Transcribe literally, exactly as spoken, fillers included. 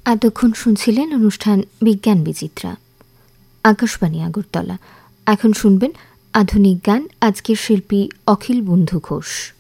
এতক্ষণ শুনছিলেন অনুষ্ঠান বিজ্ঞান বিচিত্রা, আকাশবাণী আগরতলা। এখন শুনবেন আধুনিক গান। আজকের শিল্পী অখিল বন্ধু ঘোষ।